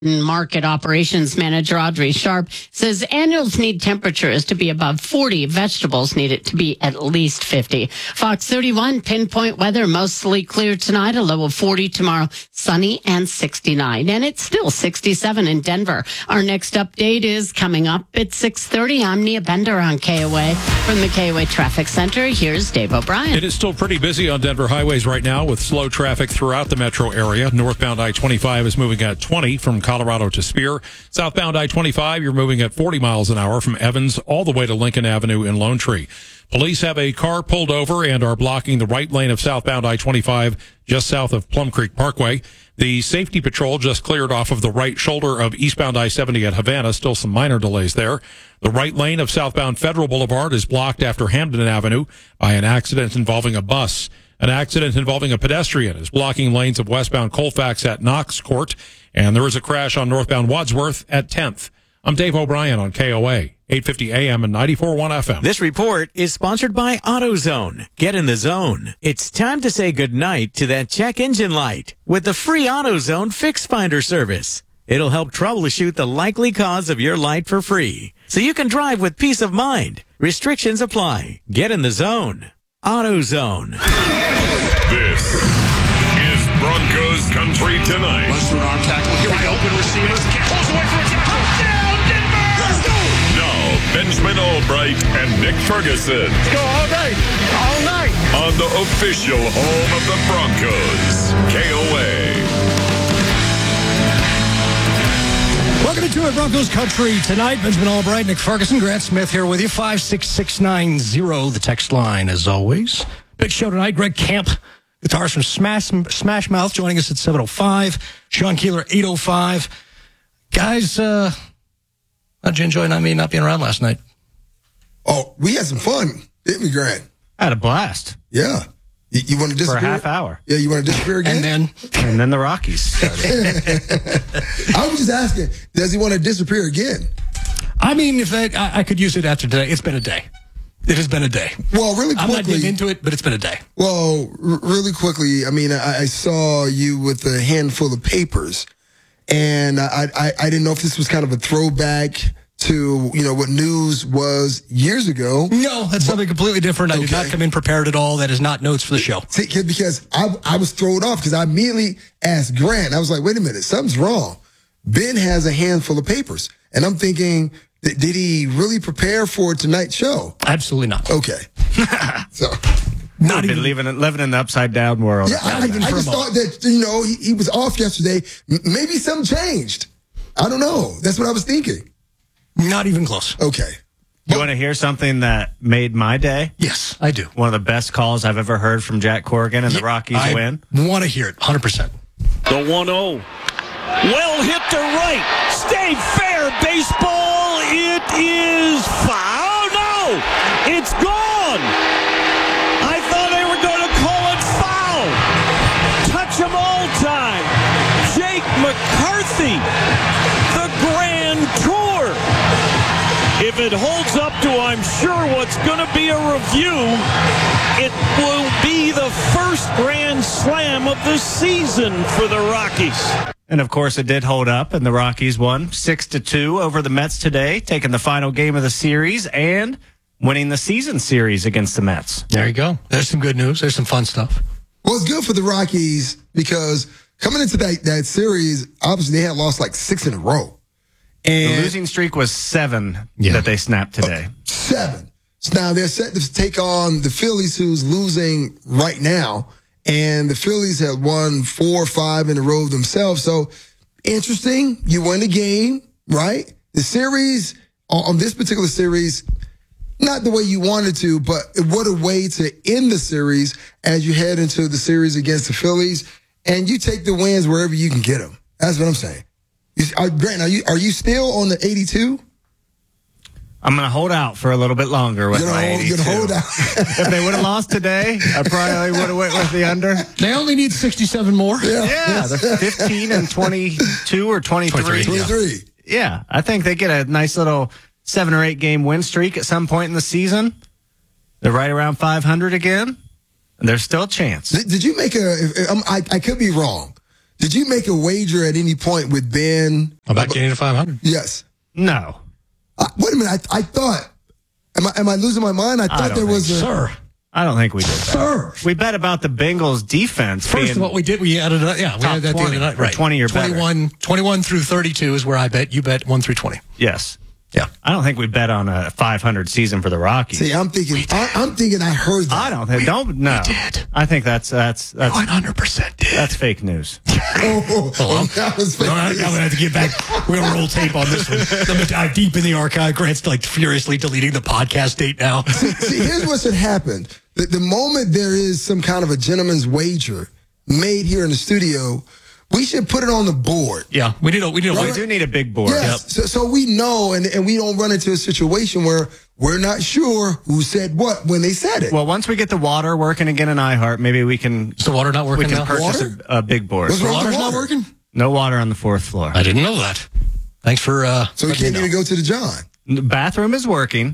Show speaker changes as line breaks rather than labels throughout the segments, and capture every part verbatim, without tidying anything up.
Market Operations Manager Audrey Sharp says annuals need temperatures to be above forty. Vegetables need it to be at least fifty. Fox thirty-one, pinpoint weather, mostly clear tonight, a low of forty tomorrow, sunny and sixty-nine. And it's still sixty-seven in Denver. Our next update is coming up at six thirty. I'm Nia Bender on K O A. From the K O A Traffic Center, here's Dave O'Brien.
It is still pretty busy on Denver highways right now with slow traffic throughout the metro area. Northbound I twenty-five is moving at twenty from Colorado to Spear. Southbound I twenty-five, you're moving at forty miles an hour from Evans all the way to Lincoln Avenue in Lone Tree. Police have a car pulled over and are blocking the right lane of southbound I twenty-five just south of Plum Creek Parkway. The safety patrol just cleared off of the right shoulder of eastbound I seventy at Havana. Still some minor delays there. The right lane of southbound Federal Boulevard is blocked after Hamden Avenue by an accident involving a bus. An accident involving a pedestrian is blocking lanes of westbound Colfax at Knox Court. And there is a crash on northbound Wadsworth at tenth. I'm Dave O'Brien on K O A, eight fifty A M and ninety-four point one F M.
This report is sponsored by AutoZone. Get in the zone. It's time to say goodnight to that check engine light with the free AutoZone Fix Finder service. It'll help troubleshoot the likely cause of your light for free, so you can drive with peace of mind. Restrictions apply. Get in the zone. AutoZone.
This is Broncos Country Tonight.
Let's run our tackle. Here we go. Open receivers. Pulls away from a tackle. Touchdown, Denver! Let's go!
Now, Benjamin Albright and Nick Ferguson.
Let's go all day. All night.
On the official home of the Broncos, K O A.
Welcome to it, Broncos Country Tonight. Benjamin Albright, Nick Ferguson, Grant Smith here with you. five six six nine zero, the text line, as always. Big show tonight. Greg Camp, guitars from Smash, Smash Mouth, joining us at seven oh five. Sean Keeler, eight oh five. Guys, uh, how'd you enjoy not me not being around last night?
Oh, we had some fun, didn't we, Grant?
I had a blast.
Yeah. You, you want to disappear?
For a half hour.
Yeah, you want to disappear again?
And then?
And then the Rockies started.
I was just asking, does he want to disappear again?
I mean, if I, I, I could use it after today. It's been a day. It has been a day.
Well, really quickly.
I'm not getting into it, but it's been a day.
Well, r- really quickly, I mean, I, I saw you with a handful of papers, and I, I, I didn't know if this was kind of a throwback to, you know, what news was years ago.
No, that's something completely different. I
Okay.
did not come in prepared at all. That is not notes for the show.
See, because I, I was thrown off because I immediately asked Grant. I was like, wait a minute, something's wrong. Ben has a handful of papers. And I'm thinking, th- did he really prepare for tonight's show?
Absolutely not.
Okay. So,
Not
I've been
even.
living, living in the upside down world.
yeah, I, I
even for a
just
moment.
thought that, you know, he, he was off yesterday. M- maybe something changed. I don't know. That's what I was thinking.
Not even close.
Okay.
You want to hear something that made my day?
Yes, I do.
One of the best calls I've ever heard from Jack Corrigan and the Rockies
I
win.
want to hear it, one hundred percent.
The one oh. Well hit to right. Stay fair, baseball. It is foul. No, it's gone. I thought they were going to call it foul. Touch 'em all time. Jake McCarthy, the Grand Tour. If it holds up to, I'm sure, what's going to be a review, it will be the first Grand Slam of the season for the Rockies.
And of course, it did hold up, and the Rockies won six to two over the Mets today, taking the final game of the series and winning the season series against the Mets.
There you go. There's some good news. There's some fun stuff.
Well, it's good for the Rockies because coming into that, that series, obviously they had lost like six in a row. And
The losing streak was seven
Yeah.
that they snapped today.
Seven. So now they're set to take on the Phillies, who's losing right now. And the Phillies have won four or five in a row themselves. So interesting. You win the game, right? The series, on on this particular series, not the way you wanted to, but what a way to end the series as you head into the series against the Phillies. And you take the wins wherever you can get them. That's what I'm saying. You, are, Grant, are you, are you still on the eighty-two?
I'm going to hold out for a little bit longer with
You're
my
gonna hold, you're
eighty-two.
gonna hold out.
If they would have lost today, I probably would have went with the under.
They only need sixty-seven more.
Yeah.
Yeah, they're fifteen and twenty-two or twenty-three.
twenty-three.
twenty-three.
Yeah, I think they get a nice little seven or eight game win streak at some point in the season. They're right around five hundred again, and there's still a chance.
Did, did you make a? If, um, I I could be wrong. Did you make a wager at any point with Ben?
About getting to five hundred?
Yes.
No.
Uh, wait a minute. I, I thought. Am I am I losing my mind? I thought
I don't
there was
think
a.
Sir.
I don't think we did that.
Sir.
We bet about the Bengals defense.
First
being
of all, we did. We added. Uh, yeah, we
top
added that the
twenty,
other night.
or
Right.
twenty or better.
twenty-one, twenty-one through thirty-two is where I bet. You bet one through twenty.
Yes.
Yeah.
I don't think we bet on a five hundred season for the Rockies.
See, I'm thinking. I, I'm thinking. I heard that.
I don't think. Don't no.
we did.
I think that's that's that's
one hundred percent did.
that's fake news.
Oh, oh, that was
No, I'm going to have to get back. We're going to roll tape on this one. Let me dive deep in the archive. Grant's like furiously deleting the podcast date now.
See, here's what should happen. The, the moment there is some kind of a gentleman's wager made here in the studio, we should put it on the board.
Yeah, we need a we need a
We
Right.
do need a big board.
Yes. So, so we know, and, and we don't run into a situation where we're not sure who said what when they said it.
Well, once we get the water working again in iHeart, maybe we can
Is the water not
we
working
can
now?
purchase
Water?
a, a big board.
What's
The
wrong with
water's not
water?
working?
No water on the fourth floor.
I didn't know that. Thanks for uh
So we
letting
can't
me know.
even go to the John.
The bathroom is working.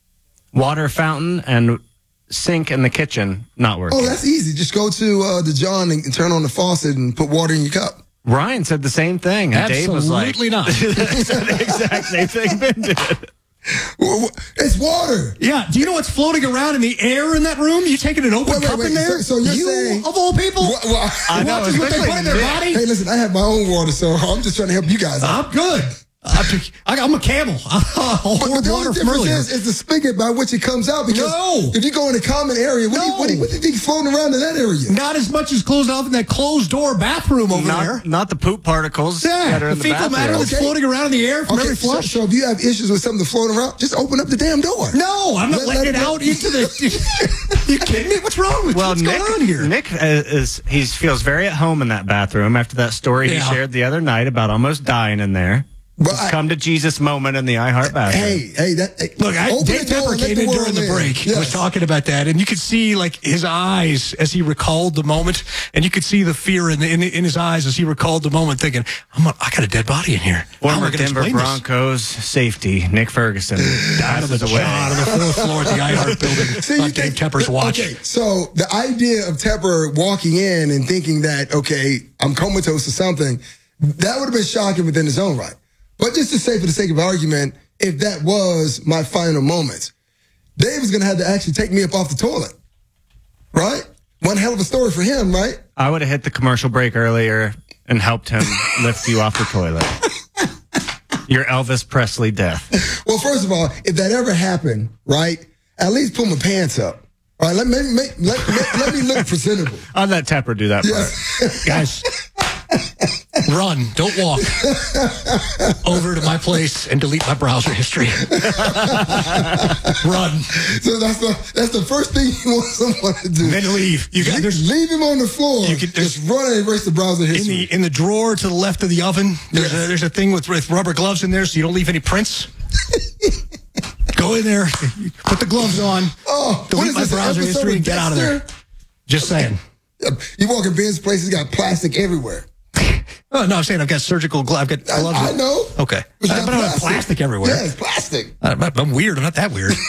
Water fountain and sink in the kitchen not working.
Oh, that's easy. Just go to uh, the John and, and turn on the faucet and put water in your cup.
Ryan said the same thing. And Dave was like,
Absolutely not.
the exact same thing Ben did.
Well, well, It's water.
Yeah, do you know what's floating around in the air in that room? You taking an open
Wait, wait,
cup
wait.
in there?
So- so you're
you,
saying-
of all people,
Well, well,
I know,
watches what they put in their
especially
body?
Hey, listen, I have my own water, so I'm just trying to help you guys out.
I'm good. I'm, just- I- I'm a camel. I'll
But, but
hold
the
water
only
from
difference
earlier.
is, is the spigot by which it comes out. Because
No.
if you go in a common area, what, do you, what, do you, what do you think floating around in that area?
Not as much as closed off in that closed door bathroom over there.
Not, not the poop particles
Yeah,
that are
the
in the
fecal matter
bathroom.
that's
Okay.
floating around in the air from
Okay,
every
so,
flush.
so if you have issues with something floating around, just open up the damn door.
No, I'm not
Let-
letting
let
it
it-
out into the. You kidding me? What's wrong with
Well,
What's
Nick,
going on here?
Nick is, is he feels very at home in that bathroom after that story
Yeah.
he shared the other night about almost dying in there.
But
It's
I-
come to Jesus moment in the iHeart bathroom.
Hey, hey, that hey,
Look, I,
open
Dave
the door
Tepper
and let
came
the
in
world
during the
in.
break. He was
Yes.
talking about that, and you could see like his eyes as he recalled the moment, and you could see the fear in the, in, the, in his eyes as he recalled the moment, thinking, "I'm a, I got a dead body in here. How am I
Former
gonna
Denver
explain this?"
Broncos safety Nick Ferguson
Out of the
passes away.
shot on the fourth floor at the iHeart building
See,
on
you
Dave
think-
Tepper's watch.
Okay, so the idea of Tepper walking in and thinking that, okay, I'm comatose or something, that would have been shocking within his own right. But just to say, for the sake of argument, if that was my final moments, Dave was going to have to actually take me up off the toilet. Right? One hell of a story for him, right?
I would have hit the commercial break earlier and helped him lift you off the toilet. Your Elvis Presley death.
Well, first of all, if that ever happened, right, at least pull my pants up. All right, let me, let, let, let, let me look presentable.
I'll let Tepper do that part.
Yes.
Guys, run, don't walk. Over to my place and delete my browser history. Run,
So that's the that's the first thing you want someone to do.
then leave. You got
leave,
there's
leave him on the floor.
You can-
just run and erase the browser
in
history.
the in the drawer to the left of the oven. There's
Yes.
a, there's a thing with, with rubber gloves in there, so you don't leave any prints. Go in there, put the gloves on,
Oh, what
delete
is
my
this, an
browser
episode
history,
of
and get out of there.
Dexter?
Just saying.
You walk in Ben's place, he's got plastic everywhere.
Oh no, I'm saying I've got surgical gloves. I've got
I,
gloves.
I know.
Okay,
But you
Uh,
got
but I have plastic everywhere.
Yeah, it's plastic.
I'm, not- I'm weird. I'm not that weird.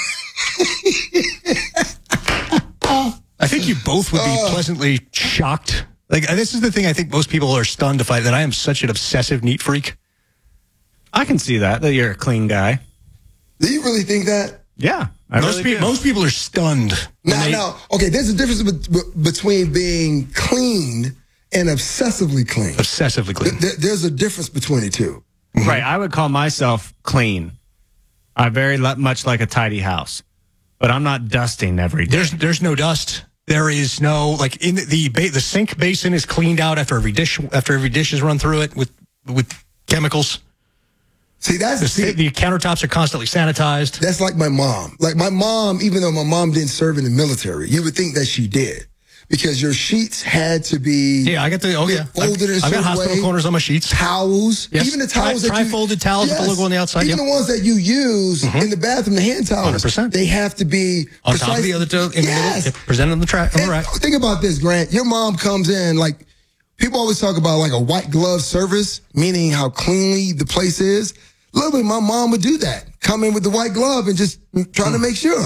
I think you both would be
Uh.
pleasantly shocked. Like uh, this is the thing. I think most people are stunned to find that I am such an obsessive neat freak.
I can see that, that you're a clean guy.
Do you really think that?
Yeah. I
Most
really
people,
do.
most people are stunned. when
No,
they-
no. Okay, there's a difference be- be- between being clean and obsessively clean.
Obsessively clean.
There- There's a difference between the two.
Right. I would call myself clean. I very le- much like a tidy house, but I'm not dusting every day.
There's there's no dust. There is no like in the the, ba- the sink basin is cleaned out after every dish after every dish is run through it with with chemicals.
See, that's
The,
see,
the countertops are constantly sanitized.
that's like my mom. Like my mom, even though my mom didn't serve in the military, you would think that she did. Because your sheets had to be
Yeah, I got the oh yeah.
folded in a
I've, I've got
certain
hospital
way.
corners on my sheets.
Towels,
Yes.
even the towels
Tri-
that you
tri-folded towels with the logo on the outside,
even
yep.
the ones that you use in the bathroom, the hand towels,
one hundred percent.
they have to be
On top of the other two, in
yes.
the middle, yep, presented on the track. On the
And
rack.
think about this, Grant. Your mom comes in like people always talk about like a white glove service, meaning how cleanly the place is. Literally, my mom would do that. Come in with the white glove and just trying to make sure.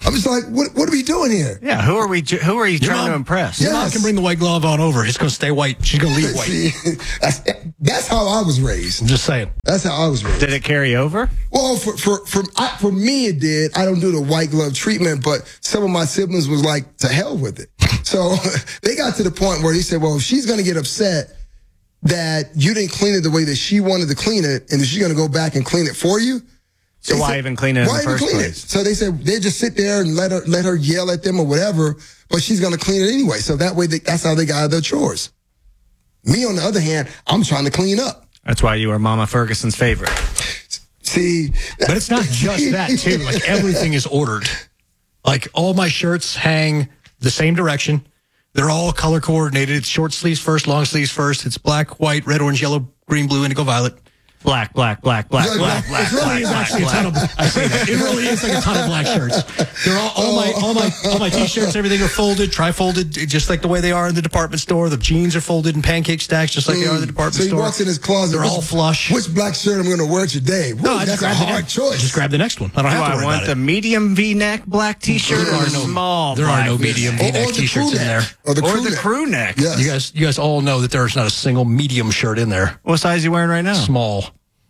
I'm just like, what what are we doing here?
Yeah, who are we? ju- Who are you
Your
trying to
mom-
impress?
Your mom
Yes.
can bring the white glove on over. It's going to stay white. She's going to leave white.
See, that's, that's how I was raised.
I'm just saying.
That's how I was raised.
Did it carry over?
Well, for for for I, for me, it did. I don't do the white glove treatment, but some of my siblings was like, to hell with it. So they got to the point where he said, well, if she's going to get upset that you didn't clean it the way that she wanted to clean it, and if she's going to go back and clean it for you.
So
they
why
said,
even clean it in
why
the
even
first
clean
place?
It? So they said they just sit there and let her let her yell at them or whatever, but she's going to clean it anyway. So that way, they, that's how they got out of their chores. Me, on the other hand, I'm trying to clean up.
That's why you were Mama Ferguson's favorite.
See,
But it's not just that, too. Like, everything is ordered. Like, all my shirts hang the same direction. They're all color coordinated. It's short sleeves first, long sleeves first. It's black, white, red, orange, yellow, green, blue, indigo, violet.
Black, black, black, black,
Yeah,
black,
yeah.
black,
It really
black,
It's
black,
actually a ton of. I say that. It really is like a ton of black shirts. They're all, all my all my all my t-shirts. Everything are folded, tri-folded, just like the way they are in the department store. The jeans are folded in pancake stacks, just like they are in the department
So he
store.
walks in his closet.
They're
which-
all flush.
Which black shirt I'm going to wear today? Woo,
no, I
that's
just
a
grab the
hard
next.
choice.
Just grab the next one. I don't
Do
have to
I
worry
want
about
the
it.
medium V-neck black T-shirt
There
or
are no-
small?
There are no
black
medium
Or- or
V-neck
the
t-shirts
crew
in there.
neck. Or the
or
crew
the
neck.
crew neck.
Yes.
You guys, you guys all know that there's not a single medium shirt in there.
What size are you wearing right now?
Small.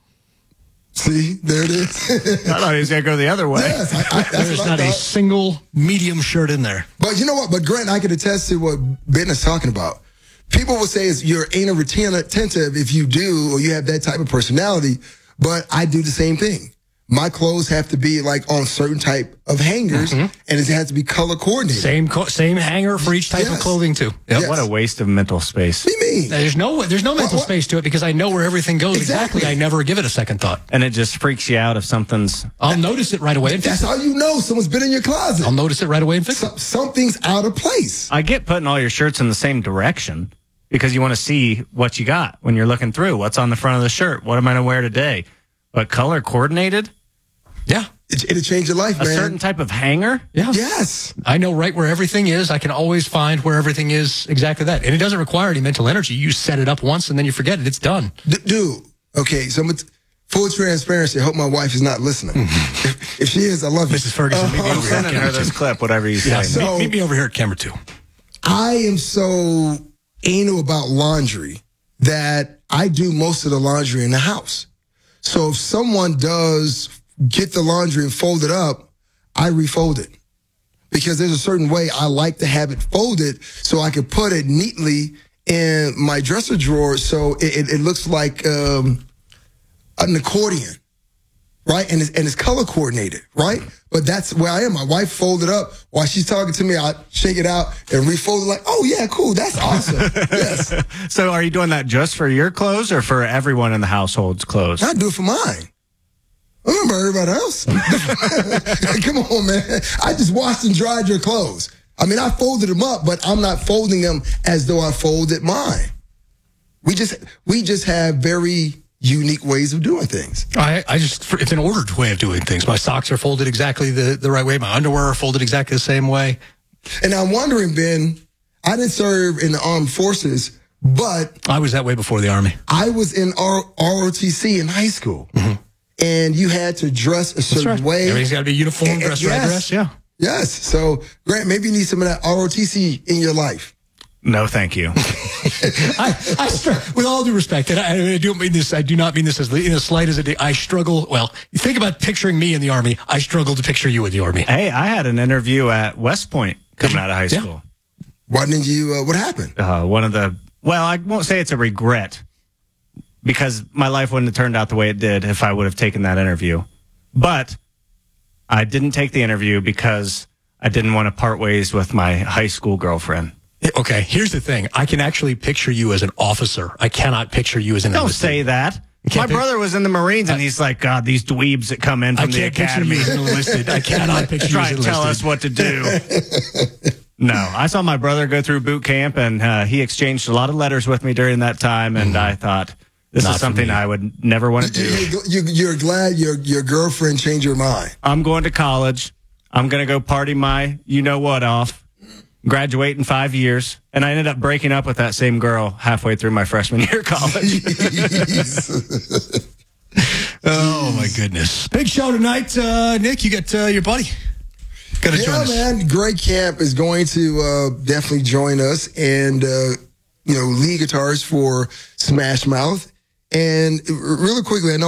See, there it is.
I thought he was gonna go the other way.
Yes, I, I, that's
There's
what I
not a
thought.
single medium shirt in there.
But you know what? But Grant, I can attest to what Ben is talking about. People will say is you're anal retentive if you do or you have that type of personality. But I do the same thing. My clothes have to be like on certain type of hangers, and it has to be color coordinated.
Same co- same hanger for each type
Yes.
of clothing too. Yep.
Yes.
What a waste of mental space.
What do you mean?
There's no there's no mental
what-
space to it because I know where everything goes exactly.
Exactly.
I never give it a second thought.
And it just freaks you out if something's.
I'll notice it right away and fix
That's
it.
how you know someone's been in your closet.
I'll notice it right away and fix it.
So- something's out of place.
I get putting all your shirts in the same direction because you want to see what you got when you're looking through. What's on the front of the shirt? What am I going to wear today? But color coordinated?
Yeah.
It, it'll change your life,
A
man.
certain type of hanger?
Yeah.
Yes.
I know right where everything is. I can always find where everything is exactly that. And it doesn't require any mental energy. You set it up once and then you forget it. It's done.
D- dude, okay, so I'm gonna t- full transparency. I hope my wife is not listening. if, if she is, I love you.
Missus Ferguson, meet me
Uh,
over here.
Sending her this clip, whatever you say.
Yeah.
So-
meet, meet me over here at camera two.
I am so anal about laundry that I do most of the laundry in the house. So if someone does get the laundry and fold it up, I refold it. Because there's a certain way I like to have it folded so I can put it neatly in my dresser drawer so it, it, it looks like um, an accordion, right? And it's, and it's color coordinated, right? But that's where I am. My wife folded up while she's talking to me. I shake it out and refold it like, oh, yeah, cool. That's awesome. Yes.
So are you doing that just for your clothes or for everyone in the household's clothes?
I do it for mine. I remember everybody else. Come on, man. I just washed and dried your clothes. I mean, I folded them up, but I'm not folding them as though I folded mine. We just we just have very unique ways of doing things.
I, I just, it's an ordered way of doing things. My socks are folded exactly the, the right way. My underwear are folded exactly the same way.
And I'm wondering, Ben, I didn't serve in the armed forces, but
I was that way before the Army.
I was in R- ROTC in high school.
Mm-hmm.
And you had to dress a certain
That's right.
way.
Everything's got to be uniform,
And-
dress
yes.
right dress. Yeah.
Yes. So, Grant, maybe you need some of that R O T C in your life.
No, thank you.
I, I str- with all due respect, and I, I don't mean this, I do not mean this as in as slight as it. I struggle. Well, you think about picturing me in the Army. I struggle to picture you in the Army.
Hey, I had an interview at West Point coming out of high
Yeah.
school.
Why didn't you, uh, what happened?
Uh, one of the, well, I won't say it's a regret because my life wouldn't have turned out the way it did if I would have taken that interview. But I didn't take the interview because I didn't want to part ways with my high school girlfriend.
Okay, here's the thing. I can actually picture you as an officer. I cannot picture you as an
Don't
enlisted.
say that. My
can't pic-
brother was in the Marines, and he's like, God, these dweebs that come in
I
from the
can't picture
academy
you as an enlisted. I cannot picture you
try
as
and
enlisted.
tell us what to do. No, I saw my brother go through boot camp, and uh, he exchanged a lot of letters with me during that time, and I thought, this
Not
is
for
something
me.
I would never want to do.
You, you, you're glad your, your girlfriend changed your mind.
I'm going to college. I'm going to go party my you-know-what off, graduate in five years, and I ended up breaking up with that same girl halfway through my freshman year of college.
Oh my goodness! Big show tonight, uh, Nick. You got uh, your buddy. Gonna join
Yeah,
us.
man. Greg Camp is going to uh, definitely join us and, uh, you know, lead guitarist for Smash Mouth. And really quickly, I know